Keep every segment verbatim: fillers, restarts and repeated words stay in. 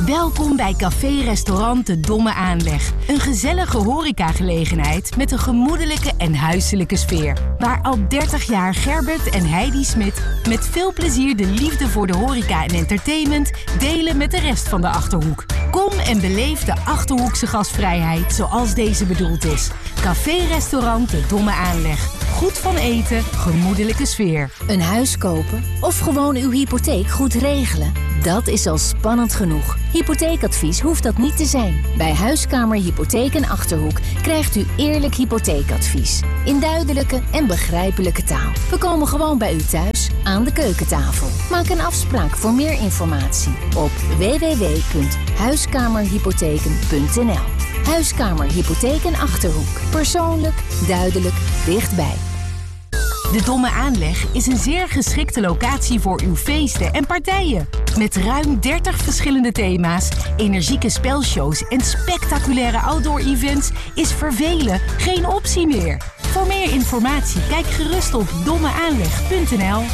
Welkom bij Café-restaurant De Domme Aanleg. Een gezellige horecagelegenheid met een gemoedelijke en huiselijke sfeer. Waar al dertig jaar Gerbert en Heidi Smit met veel plezier de liefde voor de horeca en entertainment delen met de rest van de Achterhoek. Kom en beleef de Achterhoekse gastvrijheid zoals deze bedoeld is. Café-restaurant De Domme Aanleg. Goed van eten, gemoedelijke sfeer. Een huis kopen of gewoon uw hypotheek goed regelen? Dat is al spannend genoeg. Hypotheekadvies hoeft dat niet te zijn. Bij Huiskamer Hypotheek en Achterhoek krijgt u eerlijk hypotheekadvies. In duidelijke en begrijpelijke taal. We komen gewoon bij u thuis aan de keukentafel. Maak een afspraak voor meer informatie op w w w punt huiskamerhypotheken punt n l. Huiskamer Hypotheek en Achterhoek. Persoonlijk, duidelijk, dichtbij. De Domme Aanleg is een zeer geschikte locatie voor uw feesten en partijen. Met ruim dertig verschillende thema's, energieke spelshows en spectaculaire outdoor-events is vervelen geen optie meer. Voor meer informatie kijk gerust op domme aanleg punt n l.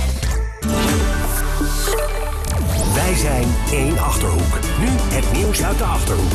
Wij zijn één Achterhoek. Nu het nieuws uit de Achterhoek.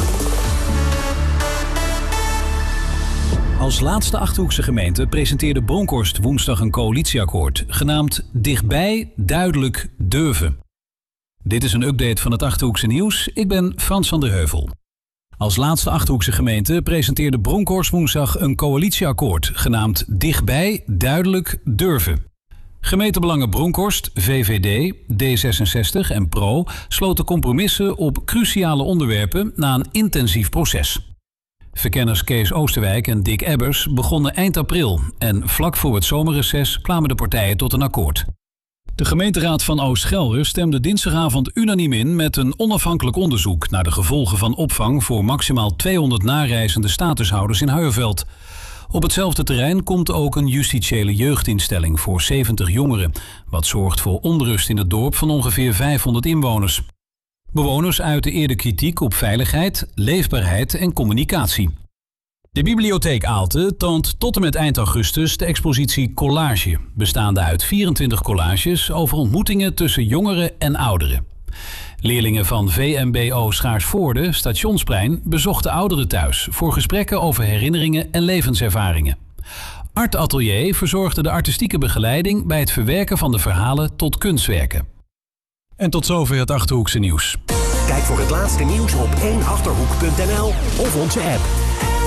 Als laatste Achterhoekse gemeente presenteerde Bronkhorst woensdag een coalitieakkoord, genaamd Dichtbij, Duidelijk, Durven. Dit is een update van het Achterhoekse nieuws. Ik ben Frans van der Heuvel. Als laatste Achterhoekse gemeente presenteerde Bronkhorst woensdag een coalitieakkoord, genaamd Dichtbij, Duidelijk, Durven. Gemeentebelangen Bronkhorst, V V D, D zesenzestig en Pro sloten compromissen op cruciale onderwerpen na een intensief proces. Verkenners Kees Oosterwijk en Dick Ebbers begonnen eind april en vlak voor het zomerreces kwamen de partijen tot een akkoord. De gemeenteraad van Oost-Gelre stemde dinsdagavond unaniem in met een onafhankelijk onderzoek naar de gevolgen van opvang voor maximaal tweehonderd nareizende statushouders in Huijerveld. Op hetzelfde terrein komt ook een justitiële jeugdinstelling voor zeventig jongeren, wat zorgt voor onrust in het dorp van ongeveer vijfhonderd inwoners. Bewoners uiten eerder kritiek op veiligheid, leefbaarheid en communicatie. De bibliotheek Aalten toont tot en met eind augustus de expositie Collage, bestaande uit vierentwintig collages over ontmoetingen tussen jongeren en ouderen. Leerlingen van V M B O Schaarsvoorde, Stationsplein, bezochten ouderen thuis voor gesprekken over herinneringen en levenservaringen. Art Atelier verzorgde de artistieke begeleiding bij het verwerken van de verhalen tot kunstwerken. En tot zover het Achterhoekse nieuws. Kijk voor het laatste nieuws op één achterhoek punt n l of onze app.